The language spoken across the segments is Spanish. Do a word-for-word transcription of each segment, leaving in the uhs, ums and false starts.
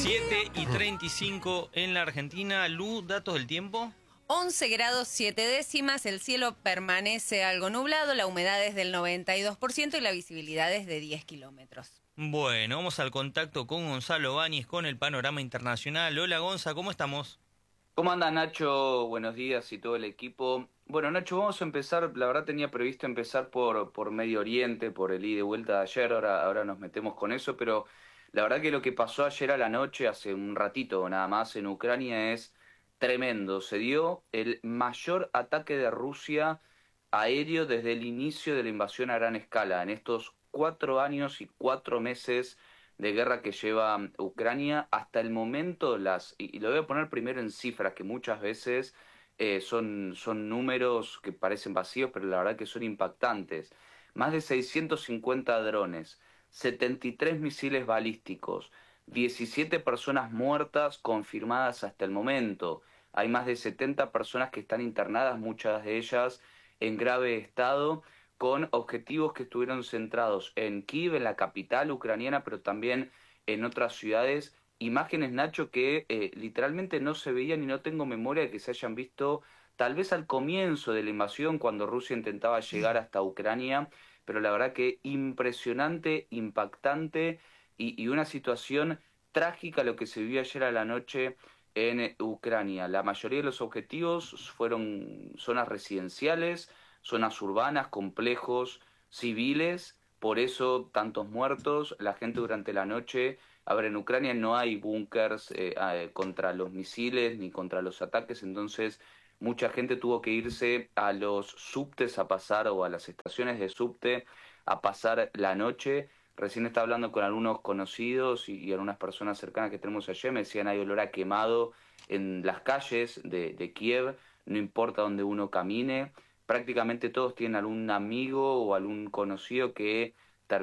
siete y treinta y cinco en la Argentina. Lu, datos del tiempo. once grados siete décimas, el cielo permanece algo nublado, la humedad es del noventa y dos por ciento y la visibilidad es de diez kilómetros. Bueno, vamos al contacto con Gonzalo Báñez con el panorama internacional. Hola Gonza, ¿cómo estamos? ¿Cómo anda Nacho? Buenos días y todo el equipo. Bueno, Nacho, vamos a empezar, la verdad tenía previsto empezar por, por Medio Oriente, por el ida y vuelta de ayer, ahora, ahora nos metemos con eso, pero la verdad que lo que pasó ayer a la noche, hace un ratito nada más, en Ucrania es tremendo. Se dio el mayor ataque de Rusia aéreo desde el inicio de la invasión a gran escala, en estos cuatro años y cuatro meses de guerra que lleva Ucrania. Hasta el momento, las y, y lo voy a poner primero en cifras, que muchas veces eh, son, son números que parecen vacíos, pero la verdad que son impactantes. Más de seiscientos cincuenta drones, setenta y tres misiles balísticos, diecisiete personas muertas confirmadas hasta el momento. Hay más de setenta personas que están internadas, muchas de ellas en grave estado, con objetivos que estuvieron centrados en Kiev, en la capital ucraniana, pero también en otras ciudades. Imágenes, Nacho, que eh, literalmente no se veían y no tengo memoria de que se hayan visto tal vez al comienzo de la invasión, cuando Rusia intentaba llegar hasta Ucrania, pero la verdad que impresionante, impactante y, y una situación trágica lo que se vio ayer a la noche en Ucrania. La mayoría de los objetivos fueron zonas residenciales, zonas urbanas, complejos civiles, por eso tantos muertos, la gente durante la noche. A ver, en Ucrania no hay búnkers eh, eh, contra los misiles ni contra los ataques, entonces mucha gente tuvo que irse a los subtes a pasar, o a las estaciones de subte a pasar la noche. Recién estaba hablando con algunos conocidos y, y algunas personas cercanas que tenemos allí, me decían hay olor a quemado en las calles de, de Kiev, no importa dónde uno camine, prácticamente todos tienen algún amigo o algún conocido que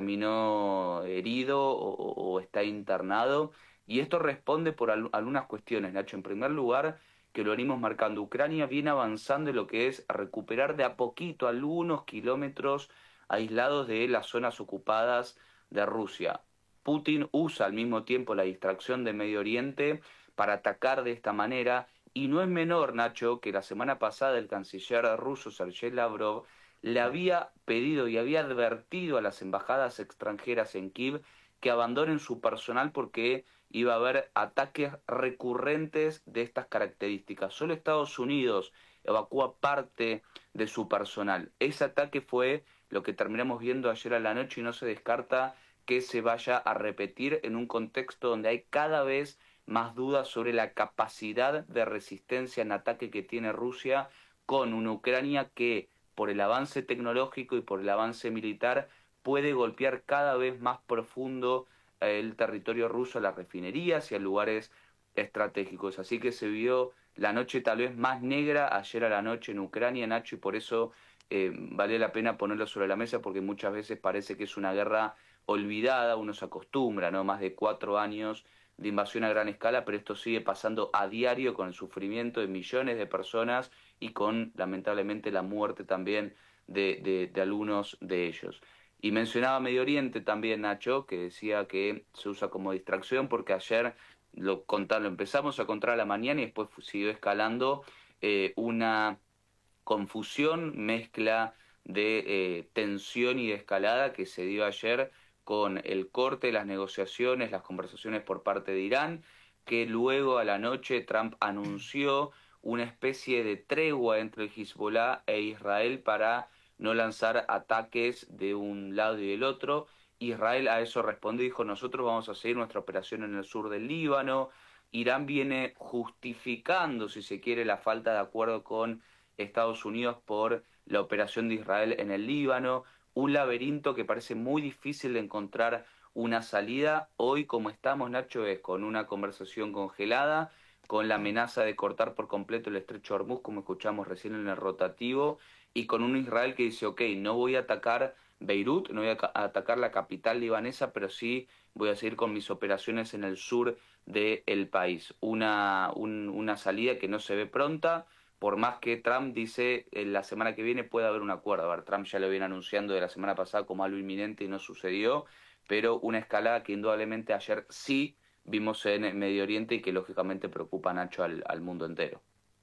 terminó herido o, o- o está internado, y esto responde por al- algunas cuestiones, Nacho. En primer lugar, que lo venimos marcando, Ucrania viene avanzando en lo que es recuperar de a poquito algunos kilómetros aislados de las zonas ocupadas de Rusia. Putin usa al mismo tiempo la distracción de Medio Oriente para atacar de esta manera, y no es menor, Nacho, que la semana pasada el canciller ruso Sergei Lavrov le había pedido y había advertido a las embajadas extranjeras en Kiev que abandonen su personal porque iba a haber ataques recurrentes de estas características. Solo Estados Unidos evacúa parte de su personal. Ese ataque fue lo que terminamos viendo ayer a la noche y no se descarta que se vaya a repetir en un contexto donde hay cada vez más dudas sobre la capacidad de resistencia en ataque que tiene Rusia, con una Ucrania que, por el avance tecnológico y por el avance militar, puede golpear cada vez más profundo el territorio ruso, a las refinerías y a lugares estratégicos. Así que se vio la noche tal vez más negra ayer a la noche en Ucrania, Nacho, y por eso eh, vale la pena ponerlo sobre la mesa, porque muchas veces parece que es una guerra olvidada, uno se acostumbra, ¿no? Más de cuatro años de invasión a gran escala, pero esto sigue pasando a diario, con el sufrimiento de millones de personas y con, lamentablemente, la muerte también de, de, de algunos de ellos. Y mencionaba Medio Oriente también, Nacho, que decía que se usa como distracción porque ayer lo, contar, lo empezamos a contar a la mañana y después siguió escalando eh, una confusión, mezcla de eh, tensión y de escalada que se dio ayer con el corte de las negociaciones, las conversaciones por parte de Irán, que luego a la noche Trump anunció una especie de tregua entre el Hezbollah e Israel para no lanzar ataques de un lado y del otro. Israel a eso respondió y dijo: nosotros vamos a seguir nuestra operación en el sur del Líbano. Irán viene justificando, si se quiere, la falta de acuerdo con Estados Unidos por la operación de Israel en el Líbano. Un laberinto que parece muy difícil de encontrar una salida. Hoy, como estamos, Nacho, es con una conversación congelada, con la amenaza de cortar por completo el estrecho de Hormuz, como escuchamos recién en el rotativo, y con un Israel que dice: ok, no voy a atacar Beirut, no voy a atacar la capital libanesa, pero sí voy a seguir con mis operaciones en el sur del país. Una, un, una salida que no se ve pronta, por más que Trump dice eh, la semana que viene puede haber un acuerdo. A ver, Trump ya lo viene anunciando de la semana pasada como algo inminente y no sucedió, pero una escalada que indudablemente ayer sí vimos en Medio Oriente y que lógicamente preocupa, Nacho, al, al mundo entero.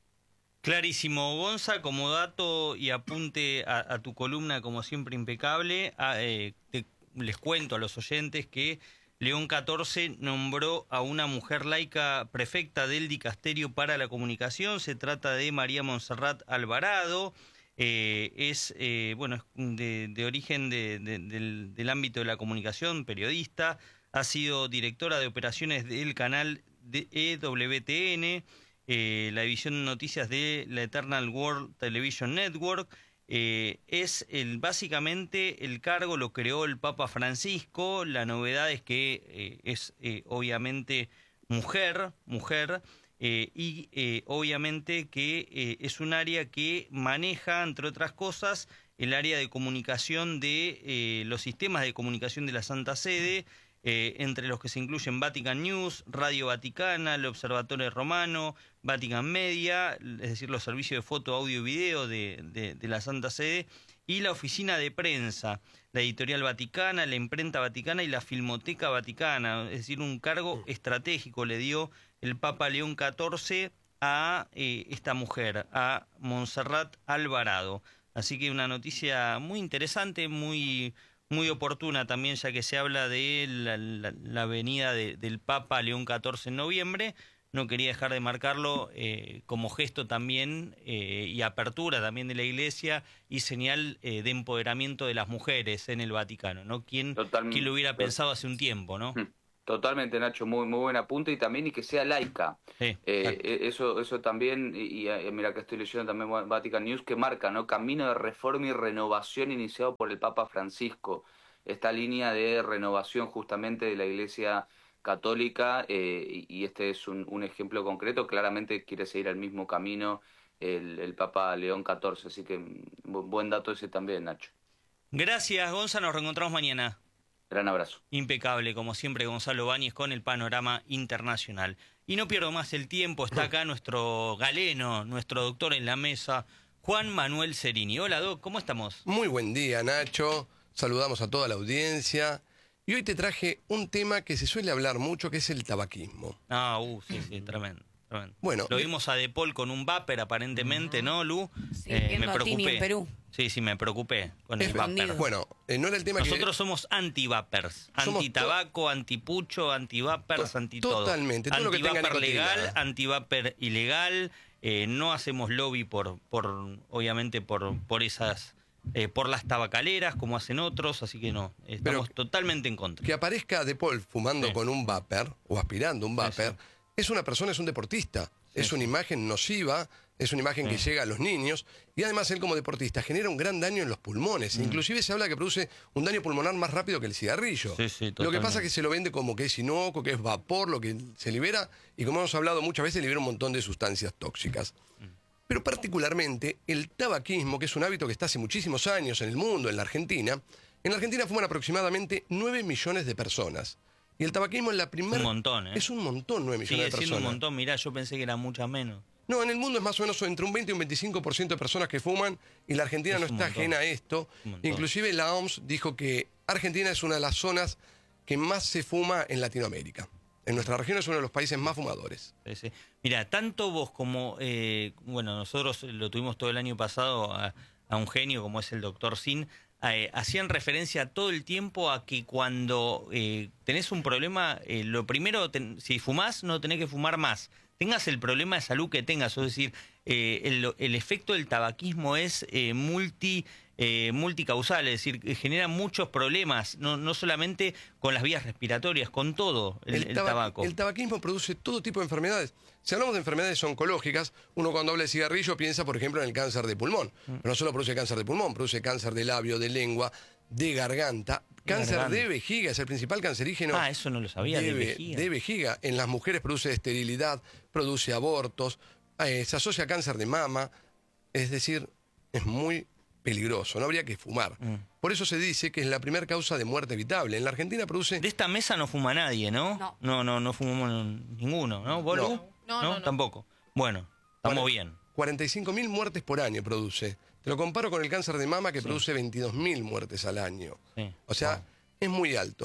Clarísimo, Gonza, como dato y apunte a, a tu columna, como siempre impecable, a, eh, te, les cuento a los oyentes que León catorce nombró a una mujer laica prefecta del Dicasterio para la Comunicación. Se trata de María Montserrat Alvarado. Eh, es eh, bueno de, de origen de, de, del, del ámbito de la comunicación, periodista. Ha sido directora de operaciones del canal de E W T N, eh, la división de noticias de la Eternal World Television Network. Eh, es el, básicamente el cargo lo creó el Papa Francisco. La novedad es que eh, es eh, obviamente mujer, mujer eh, y eh, obviamente que eh, es un área que maneja, entre otras cosas, el área de comunicación de eh, los sistemas de comunicación de la Santa Sede, eh, entre los que se incluyen Vatican News, Radio Vaticana, el Observatorio Romano, Vatican Media, es decir, los servicios de foto, audio y video de, de, de la Santa Sede, y la Oficina de Prensa, la Editorial Vaticana, la Imprenta Vaticana y la Filmoteca Vaticana. Es decir, un cargo estratégico le dio el Papa León catorce a eh, esta mujer, a Montserrat Alvarado. Así que una noticia muy interesante, muy... muy oportuna también, ya que se habla de la, la, la venida de, del Papa León catorce en noviembre. No quería dejar de marcarlo eh, como gesto también eh, y apertura también de la Iglesia y señal eh, de empoderamiento de las mujeres en el Vaticano, ¿no? ¿Quién, ¿quién lo hubiera pensado hace un tiempo, no? Totalmente, Nacho, muy muy buen apunte, y también y que sea laica. Sí, eh, eso eso también, y, y mira que estoy leyendo también Vatican News, que marca, ¿no? Camino de reforma y renovación iniciado por el Papa Francisco. Esta línea de renovación justamente de la Iglesia Católica, eh, y, y este es un, un ejemplo concreto. Claramente quiere seguir el mismo camino el, el Papa León catorce, así que buen dato ese también, Nacho. Gracias, Gonza, nos reencontramos mañana. Gran abrazo. Impecable, como siempre, Gonzalo Báñez con el panorama internacional. Y no pierdo más el tiempo, está acá nuestro galeno, nuestro doctor en la mesa, Juan Manuel Cerini. Hola, Doc, ¿cómo estamos? Muy buen día, Nacho. Saludamos a toda la audiencia. Y hoy te traje un tema que se suele hablar mucho, que es el tabaquismo. Ah, uh, sí, sí, tremendo. tremendo. Bueno, Lo vimos a De Paul con un vapor, aparentemente, ¿no, Lu? Sí, Eh, me viendo a Tini preocupé. en Perú. Sí, sí, me preocupé con el Escondido. vapor. bueno, eh, no era el tema que... Nosotros somos anti-vapers, Somos anti-tabaco, anti-pucho, anti-vapers, To- anti-todo. totalmente, todo lo que tenga Anti-vapor nicotina. legal, anti-vapor ilegal. Eh, no hacemos lobby por, por obviamente, por, por esas... Eh, por las tabacaleras, como hacen otros, así que no, estamos Pero totalmente en contra. Que aparezca De Paul fumando Sí. con un vapor o aspirando un Sí, vapor, sí. es una persona, es un deportista. Sí, es una sí. imagen nociva, es una imagen que Sí. llega a los niños, y además él como deportista genera un gran daño en los pulmones. Mm. Inclusive se habla que produce un daño pulmonar más rápido que el cigarrillo. Sí, sí, lo que totalmente. pasa es que se lo vende como que es inocuo, que es vapor, lo que se libera, y como hemos hablado muchas veces, libera un montón de sustancias tóxicas. Pero particularmente el tabaquismo, que es un hábito que está hace muchísimos años en el mundo, en la Argentina. En la Argentina fuman aproximadamente nueve millones de personas. Y el tabaquismo es la primera... un montón, ¿eh? Es un montón, nueve millones Sigue de personas. siendo un montón, mirá, yo pensé que era mucha menos. No, en el mundo es más o menos entre un veinte y un veinticinco por ciento de personas que fuman, y la Argentina Es no un está montón. ajena a esto. Un montón. Inclusive la O M S dijo que Argentina es una de las zonas que más se fuma en Latinoamérica. En nuestra región es uno de los países más fumadores. Sí, sí. Mira, tanto vos como, eh, bueno, nosotros lo tuvimos todo el año pasado a, a un genio como es el doctor Sin, eh, hacían referencia todo el tiempo a que cuando eh, tenés un problema, eh, lo primero, ten- si fumás, no tenés que fumar más. Tengas el problema de salud que tengas, es decir, eh, el, el efecto del tabaquismo es eh, multi... Eh, multicausal, es decir, que genera muchos problemas, no, no solamente con las vías respiratorias, con todo el, el taba- tabaco. el tabaquismo produce todo tipo de enfermedades. Si hablamos de enfermedades oncológicas, uno cuando habla de cigarrillo piensa, por ejemplo, en el cáncer de pulmón. Pero no solo produce cáncer de pulmón, produce cáncer de labio, de lengua, de garganta. Cáncer Garganta. de vejiga es el principal cancerígeno. Ah, eso no lo sabía, de ve- vejiga. de vejiga. En las mujeres produce esterilidad, produce abortos, eh, se asocia a cáncer de mama. Es decir, es muy peligroso, no habría que fumar. Mm. Por eso se dice que es la primera causa de muerte evitable. En la Argentina produce... De esta mesa no fuma nadie, ¿no? No. No, no, no fumamos ninguno, ¿no? ¿Vos, No. Lu? No, no, no. Tampoco. Bueno, estamos Cuare- bien. cuarenta y cinco mil muertes por año produce. Te lo comparo con el cáncer de mama que produce veintidós mil muertes al año. Sí. O sea, Wow. es muy alto.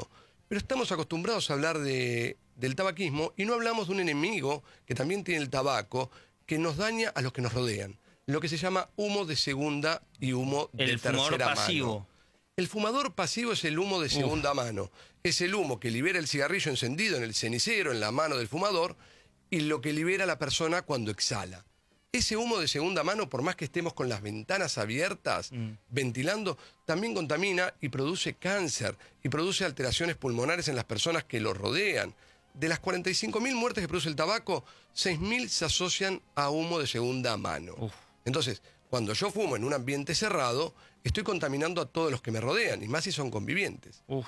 Pero estamos acostumbrados a hablar de, del tabaquismo y no hablamos de un enemigo que también tiene el tabaco, que nos daña a los que nos rodean. Lo que se llama humo de segunda y humo de El fumador tercera pasivo. mano. El fumador pasivo es el humo de segunda Uf. mano. Es el humo que libera el cigarrillo encendido en el cenicero, en la mano del fumador, y lo que libera la persona cuando exhala. Ese humo de segunda mano, por más que estemos con las ventanas abiertas, mm. ventilando, también contamina y produce cáncer y produce alteraciones pulmonares en las personas que lo rodean. De las cuarenta y cinco mil muertes que produce el tabaco, seis mil se asocian a humo de segunda mano. Uf. Entonces, cuando yo fumo en un ambiente cerrado, estoy contaminando a todos los que me rodean, y más si son convivientes. Uf.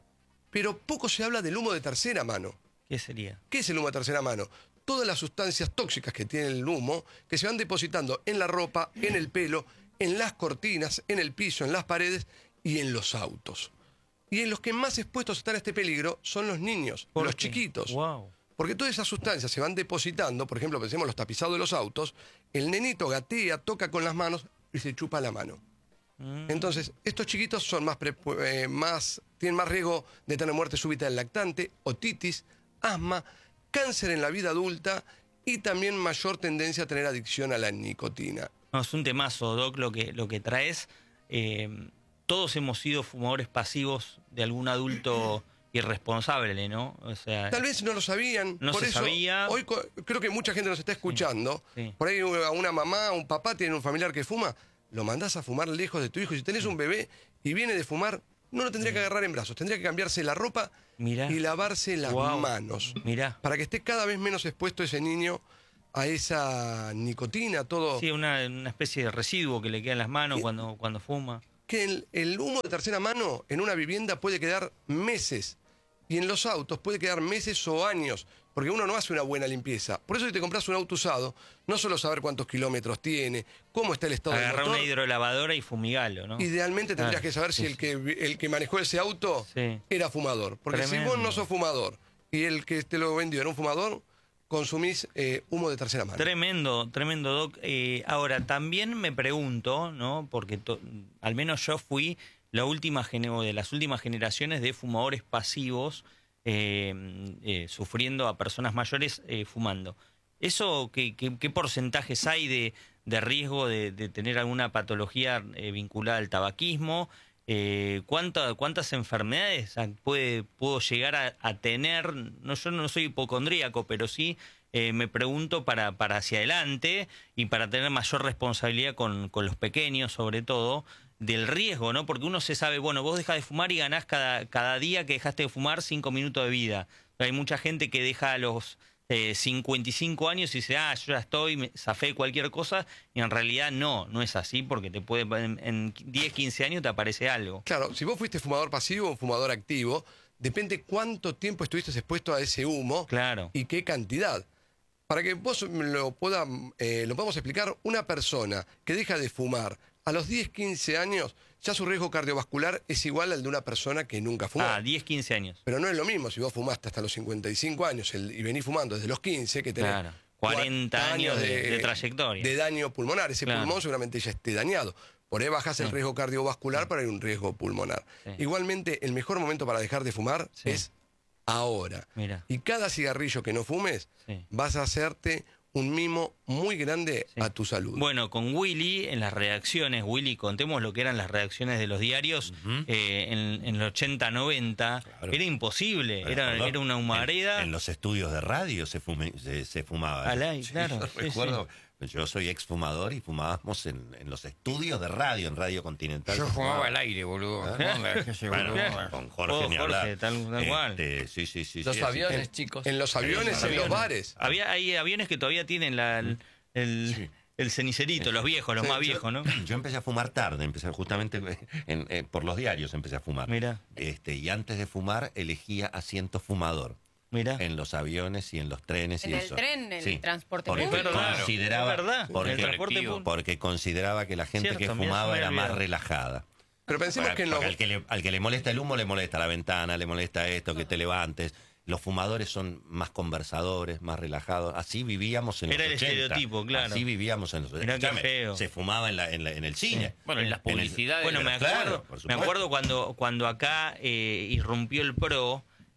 Pero poco se habla del humo de tercera mano. ¿Qué sería? ¿Qué es el humo de tercera mano? Todas las sustancias tóxicas que tiene el humo, que se van depositando en la ropa, en el pelo, en las cortinas, en el piso, en las paredes y en los autos. Y en los que más expuestos están a este peligro son los niños, los qué? chiquitos. Wow. Porque todas esas sustancias se van depositando, por ejemplo, pensemos los tapizados de los autos, el nenito gatea, toca con las manos y se chupa la mano. Mm. Entonces, estos chiquitos son más, pre, eh, más tienen más riesgo de tener muerte súbita del lactante, otitis, asma, cáncer en la vida adulta y también mayor tendencia a tener adicción a la nicotina. No, es un temazo, Doc, lo que, lo que traes. Eh, todos hemos sido fumadores pasivos de algún adulto irresponsable, ¿no? O sea, tal vez no lo sabían. No por se eso, sabía. Hoy creo que mucha gente nos está escuchando. Sí, sí. Por ahí a una mamá, un papá tiene un familiar que fuma, lo mandás a fumar lejos de tu hijo. Si tenés un bebé y viene de fumar, no lo tendría que agarrar en brazos, tendría que cambiarse la ropa Mirá. y lavarse las wow. manos. Mirá. Para que esté cada vez menos expuesto ese niño a esa nicotina, todo. Sí, una, una especie de residuo que le queda en las manos eh, cuando, cuando fuma. Que el, el humo de tercera mano en una vivienda puede quedar meses. Y en los autos puede quedar meses o años, porque uno no hace una buena limpieza. Por eso si te compras un auto usado, no solo saber cuántos kilómetros tiene, cómo está el estado del motor. Agarra una hidrolavadora y fumigalo, ¿no? Idealmente tendrías ah, que saber sí, si el que, el que manejó ese auto sí. era fumador. Porque Tremendo. Si vos no sos fumador y el que te lo vendió era un fumador, consumís eh, humo de tercera mano. Tremendo, tremendo, Doc. Eh, ahora, también me pregunto, ¿no? Porque to, al menos yo fui la última de las últimas generaciones de fumadores pasivos eh, eh, sufriendo a personas mayores eh, fumando. ¿Eso qué, qué, qué porcentajes hay de, de riesgo de, de tener alguna patología eh, vinculada al tabaquismo? Eh, ¿cuánta, ¿Cuántas enfermedades puede, puedo llegar a, a tener? No, yo no soy hipocondríaco, pero sí eh, me pregunto para, para hacia adelante y para tener mayor responsabilidad con, con los pequeños, sobre todo, del riesgo, ¿no? Porque uno se sabe, bueno, vos dejás de fumar y ganás cada, cada día que dejaste de fumar cinco minutos de vida. Pero hay mucha gente que deja a los eh, cincuenta y cinco años y dice, ah, yo ya estoy, me zafé cualquier cosa, y en realidad no, no es así, porque te puede en, en diez, quince años te aparece algo. Claro, si vos fuiste fumador pasivo o fumador activo, depende cuánto tiempo estuviste expuesto a ese humo claro. y qué cantidad. Para que vos lo, pueda, eh, lo podamos explicar, una persona que deja de fumar a los diez, quince años, ya su riesgo cardiovascular es igual al de una persona que nunca fumó. Ah, diez, quince años. Pero no es lo mismo si vos fumaste hasta los cincuenta y cinco años el, y venís fumando desde los quince, que tenés claro. cuarenta años de, de, de trayectoria. De daño pulmonar. Ese claro. pulmón seguramente ya esté dañado. Por ahí bajás sí. el riesgo cardiovascular, sí. pero hay un riesgo pulmonar. Sí. Igualmente, el mejor momento para dejar de fumar sí. es ahora. Mira. Y cada cigarrillo que no fumes, sí. vas a hacerte un mimo muy grande sí. a tu salud. Bueno, con Willy, en las redacciones, Willy, contemos lo que eran las redacciones de los diarios uh-huh. eh, en, en el ochenta, noventa, claro. era imposible, bueno, era, era una humareda. En, en los estudios de radio se, fume, se, se fumaba. Alay, sí, claro. Yo sí, recuerdo, sí. yo soy exfumador y fumábamos en, en los estudios de radio, en Radio Continental. Yo fumaba al aire, boludo. ¿Ah? Bueno, con Jorge oh, ni Jorge, hablar. Tal, tal cual. Este, sí, sí, sí. Los sí, aviones, sí. chicos. En los aviones, en los, en los bares. Había, hay aviones que todavía tienen la, el, el, sí. el cenicerito, los viejos, los sí, más yo, viejos, ¿no? Yo empecé a fumar tarde, empecé justamente en, en, por los diarios empecé a fumar. Mira. Este, y antes de fumar elegía asiento fumador. Mira. En los aviones y en los trenes en y el eso. En el tren, en sí. el transporte porque público. Consideraba, verdad. Porque, el transporte porque consideraba que la gente Cierto, que fumaba era más relajada. Pero pensemos para, que en lo... al, que le, al que le molesta el humo le molesta la ventana, le molesta esto, que te levantes. Los fumadores son más conversadores, más relajados. Así vivíamos en Era los ochenta. Era el estereotipo, claro. Así vivíamos en los ochenta. Era qué feo. Se fumaba en, la, en, la, en el cine. Sí. Bueno, en las publicidades. En el, bueno, me acuerdo, claro, me acuerdo cuando, cuando acá eh, irrumpió el PRO.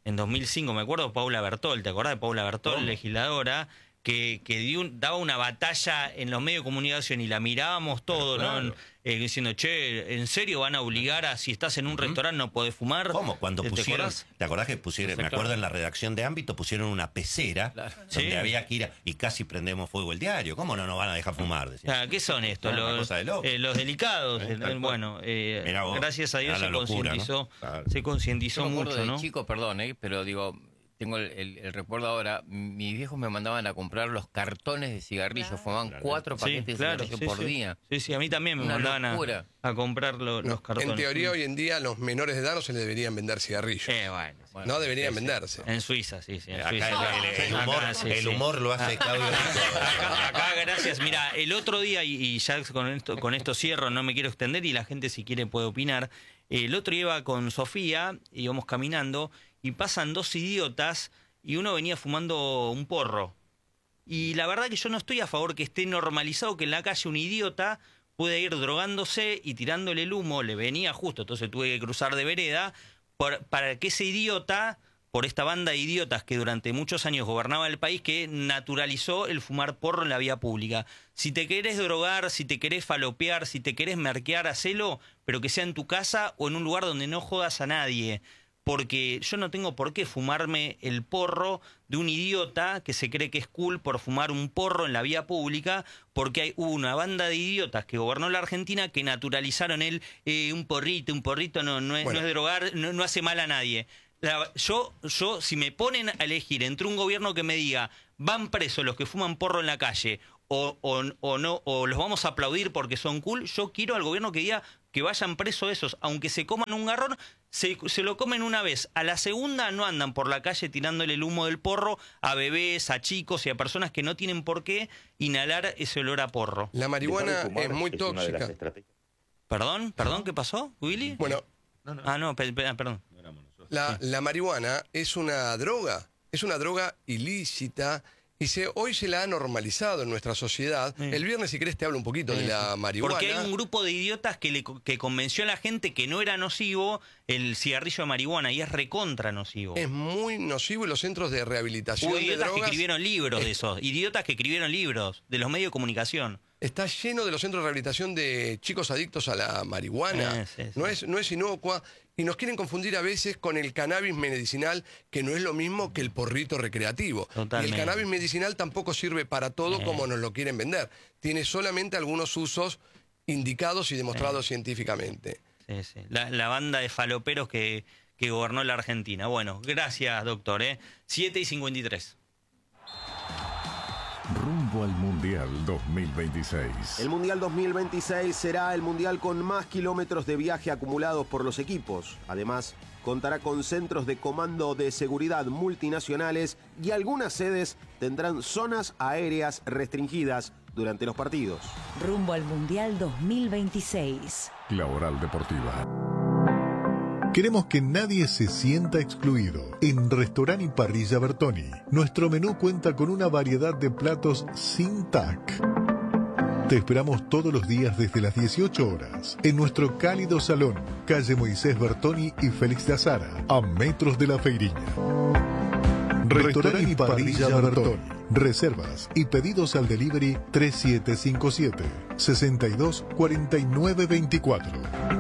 en dos mil cinco, me acuerdo, Paula Bertol, ¿te acordás de Paula Bertol, ¿Cómo? legisladora? Que, que dio un- daba una batalla en los medios de comunicación y la mirábamos todos, Claro. ¿no? Eh, diciendo, che, ¿en serio van a obligar a si estás en un restaurante no podés fumar? ¿Cómo? Cuando ¿Te pusieron, acordás? ¿te acordás que pusieron, me acuerdo en la redacción de Ámbito, pusieron una pecera donde Sí. había que ir a- y casi prendemos fuego el diario? ¿Cómo no nos van a dejar fumar? Decían. Ah, ¿qué son estos? Una Los, cosa de loco. eh, los delicados. Eh, Eh, tal cual. bueno, eh, Mirá vos, gracias a Dios era se la locura, concientizó, ¿no? Claro. se Yo concientizó me acuerdo mucho, de ¿no? chico, perdón, ¿eh? pero digo, tengo el, el- el recuerdo ahora, mis viejos me mandaban a comprar los cartones de cigarrillos, Claro. fumaban Claro. cuatro Sí, paquetes de claro, cigarrillos sí, por sí. día. Sí, sí, a mí también me Una mandaban a, locura. a comprar lo- No, los cartones. en teoría, hoy en día, a los menores de edad no se les deberían vender cigarrillos. Eh, bueno, sí. Bueno, no deberían sí, sí. venderse. En Suiza, sí, sí. En Acá Suiza. el, el- el Acá, humor, sí, el sí. humor lo hace Claudio Rico. Acá, acá, gracias. Mira, el otro día, y, y ya con esto, con esto cierro, no me quiero extender y la gente si quiere puede opinar. El otro día iba con Sofía, íbamos caminando y pasan dos idiotas y uno venía fumando un porro. Y la verdad que yo no estoy a favor que esté normalizado que en la calle un idiota puede ir drogándose y tirándole el humo, le venía justo, entonces tuve que cruzar de vereda, por- para que ese idiota, por esta banda de idiotas que durante muchos años gobernaba el país, que naturalizó el fumar porro en la vía pública. Si te querés drogar, si te querés falopear, si te querés merquear, hacelo, pero que sea en tu casa o en un lugar donde no jodas a nadie. Porque yo no tengo por qué fumarme el porro de un idiota que se cree que es cool por fumar un porro en la vía pública, porque hay hubo una banda de idiotas que gobernó la Argentina que naturalizaron el eh, un porrito, un porrito no, no, es, Bueno. no es drogar, no, no hace mal a nadie. La- yo, yo, si me ponen a elegir entre un gobierno que me diga van presos los que fuman porro en la calle o, o, o no, o los vamos a aplaudir porque son cool, yo quiero al gobierno que diga que vayan presos esos, aunque se coman un garrón, se, se lo comen una vez. A la segunda no andan por la calle tirándole el humo del porro a bebés, a chicos y a personas que no tienen por qué inhalar ese olor a porro. La marihuana Dejar de fumar es muy es una de las tóxica. estrategias. ¿Perdón? ¿Perdón? ¿Qué pasó, Willy? Bueno, Ah, no, pe- pe- ah, perdón. la, la marihuana es una droga, es una droga ilícita y se, hoy se la ha normalizado en nuestra sociedad. Sí. El viernes, si querés, te hablo un poquito de la marihuana. Porque hay un grupo de idiotas que, le, que convenció a la gente que no era nocivo el cigarrillo de marihuana y es recontra nocivo. Es muy nocivo y los centros de rehabilitación Hubo de idiotas que drogas escribieron libros de esos, idiotas que escribieron libros de los medios de comunicación. está lleno de los centros de rehabilitación de chicos adictos a la marihuana. Eh, sí, sí. No es, no es inocua y nos quieren confundir a veces con el cannabis medicinal, que no es lo mismo que el porrito recreativo. Totalmente. Y el cannabis medicinal tampoco sirve para todo Eh. como nos lo quieren vender. Tiene solamente algunos usos indicados y demostrados científicamente. Sí, sí. La, la banda de faloperos que, que gobernó la Argentina. Bueno, gracias, doctor. ¿eh? siete y cincuenta y tres. Rumbo al Mundial dos mil veintiséis. El Mundial dos mil veintiséis será el mundial con más kilómetros de viaje acumulados por los equipos. Además, contará con centros de comando de seguridad multinacionales y algunas sedes tendrán zonas aéreas restringidas durante los partidos. Rumbo al Mundial dos mil veintiséis. La Oral Deportiva. Queremos que nadie se sienta excluido. En Restaurant y Parrilla Bertoni, nuestro menú cuenta con una variedad de platos sin tac. Te esperamos todos los días desde las dieciocho horas en nuestro cálido salón, calle Moisés Bertoni y Félix de Azara, a metros de la Feiriña. Restaurant y Parrilla Bertoni. Reservas y pedidos al delivery tres siete cinco siete, seis dos cuatro nueve dos cuatro.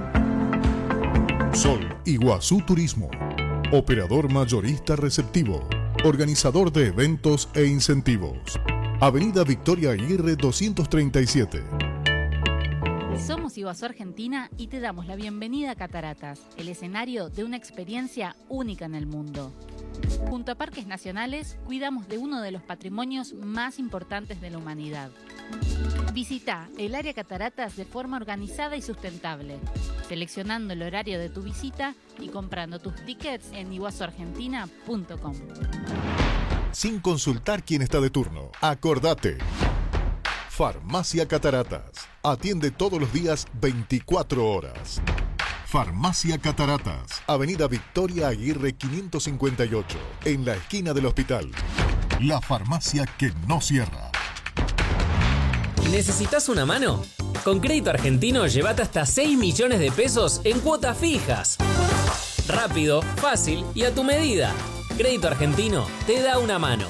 Sol Iguazú Turismo. Operador mayorista receptivo. Organizador de eventos e incentivos. Avenida Victoria Aguirre doscientos treinta y siete. Somos Iguazú Argentina y te damos la bienvenida a Cataratas, el escenario de una experiencia única en el mundo. Junto a Parques Nacionales, cuidamos de uno de los patrimonios más importantes de la humanidad. Visita el área Cataratas de forma organizada y sustentable, seleccionando el horario de tu visita y comprando tus tickets en iguazu argentina punto com. Sin consultar quién está de turno, acordate. Farmacia Cataratas. Atiende todos los días veinticuatro horas. Farmacia Cataratas. Avenida Victoria Aguirre quinientos cincuenta y ocho. En la esquina del hospital. La farmacia que no cierra. ¿Necesitas una mano? Con Crédito Argentino llévate hasta seis millones de pesos en cuotas fijas. Rápido, fácil y a tu medida. Crédito Argentino te da una mano.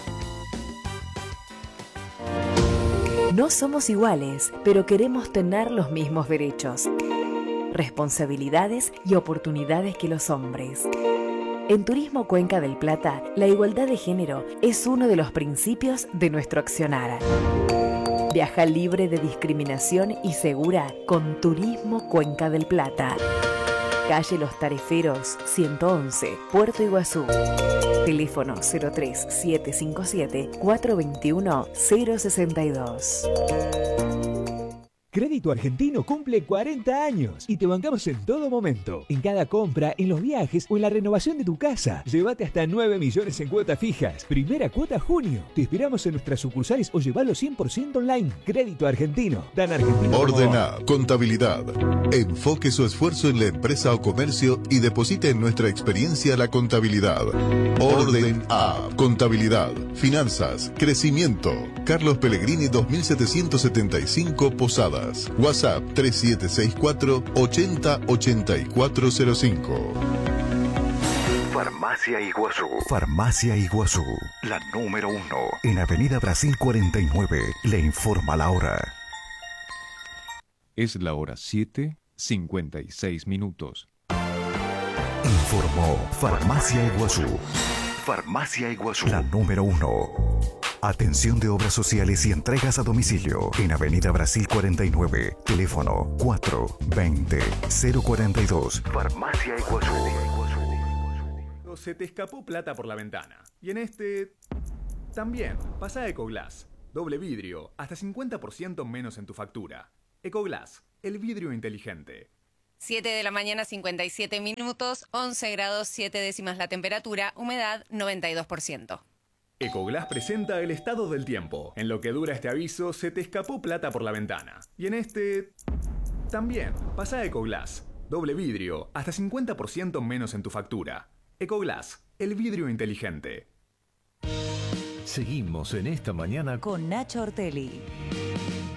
No somos iguales, pero queremos tener los mismos derechos, responsabilidades y oportunidades que los hombres. En Turismo Cuenca del Plata, la igualdad de género es uno de los principios de nuestro accionar. Viaja libre de discriminación y segura con Turismo Cuenca del Plata. Calle Los Tareferos, ciento once, Puerto Iguazú. Teléfono cero tres siete cinco siete cuatro dos uno cero seis dos. Crédito Argentino cumple cuarenta años y te bancamos en todo momento. En cada compra, en los viajes o en la renovación de tu casa. Llévate hasta nueve millones en cuotas fijas. Primera cuota junio. Te esperamos en nuestras sucursales o llevalo cien por ciento online. Crédito Argentino. Dan Argentino. Ordena Contabilidad. Enfoque su esfuerzo en la empresa o comercio y deposite en nuestra experiencia la contabilidad. Orden A. Contabilidad, finanzas, crecimiento. Carlos Pellegrini dos mil setecientos setenta y cinco Posadas. WhatsApp tres siete seis cuatro ochenta ochenta y cuatro cero cinco. Farmacia Iguazú. Farmacia Iguazú, la número uno. En Avenida Brasil cuarenta y nueve. Le informa la hora. Es la hora siete, cincuenta y seis minutos. Informó Farmacia Iguazú. Farmacia Iguazú, la número uno. Atención de obras sociales y entregas a domicilio. En Avenida Brasil cuarenta y nueve. Teléfono cuatro veinte cero cuarenta y dos. Farmacia Iguazú. Se te escapó plata por la ventana. Y en este... también. Pasa a Ecoglass. Doble vidrio. Hasta cincuenta por ciento menos en tu factura. Ecoglass. El vidrio inteligente. siete de la mañana, cincuenta y siete minutos. once grados, siete décimas la temperatura. Humedad, noventa y dos por ciento. Ecoglass presenta el estado del tiempo. En lo que dura este aviso, se te escapó plata por la ventana. Y en este... también. Pasa a Ecoglass. Doble vidrio. Hasta cincuenta por ciento menos en tu factura. Ecoglass. El vidrio inteligente. Seguimos en esta mañana con Nacho Ortelli.